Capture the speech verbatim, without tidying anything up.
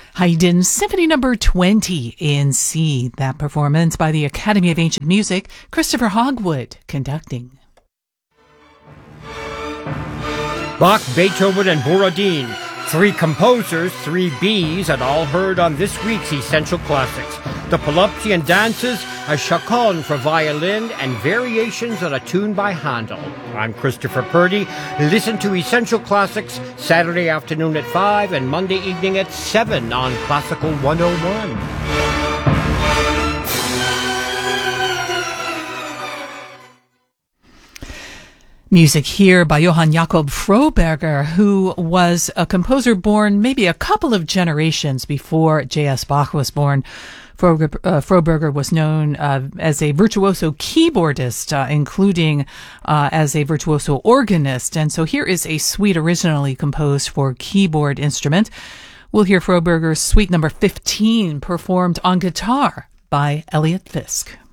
Haydn Symphony Number twenty in C. That performance by the Academy of Ancient Music, Christopher Hogwood conducting. Bach, Beethoven, and Borodin. Three composers, three Bs, and all heard on this week's Essential Classics. The Poloptian dances, a chaconne for violin, and variations on a tune by Handel. I'm Christopher Purdy. Listen to Essential Classics Saturday afternoon at five and Monday evening at seven on Classical one oh one. Music here by Johann Jakob Froberger, who was a composer born maybe a couple of generations before J S. Bach was born. Froberger, uh, Froberger was known uh, as a virtuoso keyboardist, uh, including uh, as a virtuoso organist. And so here is a suite originally composed for keyboard instrument. We'll hear Froberger's suite number fifteen performed on guitar by Elliot Fisk.